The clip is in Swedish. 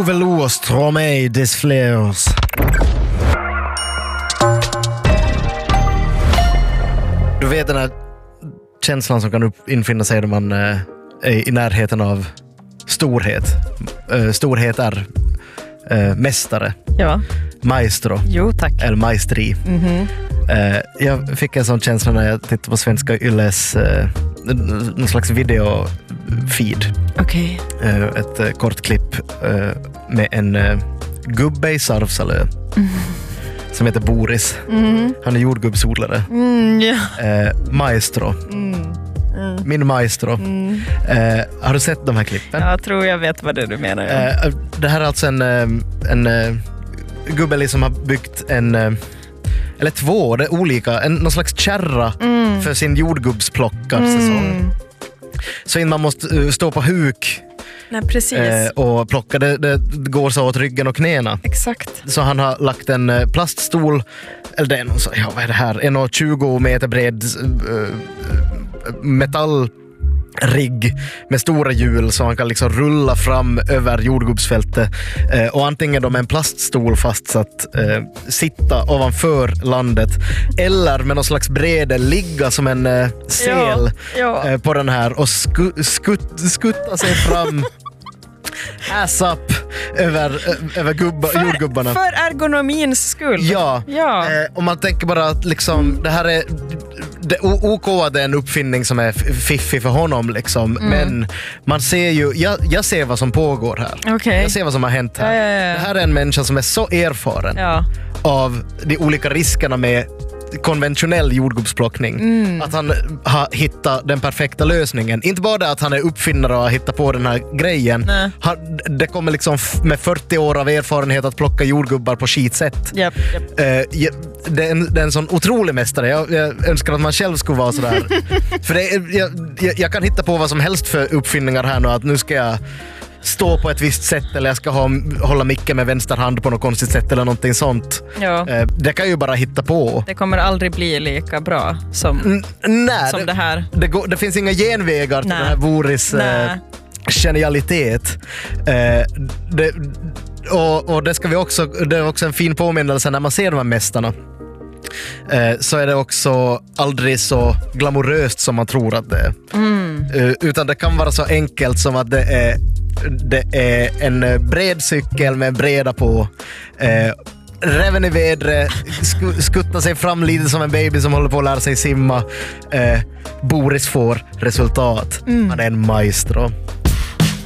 veloce, tromei des fleurs. Du vet den här känslan som kan infinna sig när man är i närheten av storhet. Storhet är mästare. Ja. Maestro. Jo, tack. Eller maestri. Mhm. Jag fick en sån känsla när jag tittade på Svenska Ylles någon slags videofeed. Okej. Ett kort klipp med en gubbe i Sarvsalö som heter Boris. Han är jordgubbsodlare. Ja. Maestro. Min maestro. Har du sett de här klippen? Jag tror jag vet vad det är du menar. Ja. Det här är alltså en gubbe som har byggt eller två, det är olika, någon slags kärra för sin jordgubbsplockarsäsong. Så innan man måste stå på huk. Nej, precis. Och plocka, det går så åt ryggen och knäna. Exakt. Så han har lagt en plaststol, eller det är någon så, vad är det här? 1,20 meter bred metallrigg med stora hjul så han kan liksom rulla fram över jordgubbsfältet och antingen med en plaststol fastsatt sitta ovanför landet eller med någon slags brede ligga som en sel på den här och skutta sig fram ass up över jordgubbarna. För ergonomins skull. Ja. Och man tänker bara att liksom, det här är OK, det är en uppfinning som är fiffig för honom liksom. Men man ser ju, jag ser vad som pågår här. Okay. Jag ser vad som har hänt här. Ja. Det här är en människa som är så erfaren av de olika riskerna med konventionell jordgubbsplockning. Att han har hittat den perfekta lösningen. Inte bara det att han är uppfinnare och har hittat på den här grejen. Det kommer liksom med 40 år av erfarenhet att plocka jordgubbar på skitsätt. Yep. Det är en sån otrolig mästare. Jag önskar att man själv skulle vara sådär. För jag kan hitta på vad som helst för uppfinningar här nu. Att nu ska jag stå på ett visst sätt eller jag ska hålla micken med vänster hand på något konstigt sätt eller någonting sånt. Ja. Det kan ju bara hitta på. Det kommer aldrig bli lika bra som det här. Det finns inga genvägar till den här Boris genialitet. Och det ska vi också, det är också en fin påminnelse när man ser de här mästarna. Så är det också aldrig så glamoröst som man tror att det är. Utan det kan vara så enkelt som att det är en bred cykel med en breda på, räven i vädret, skutta sig fram lite som en baby som håller på att lära sig simma. Boris får resultat. Han är en maestro.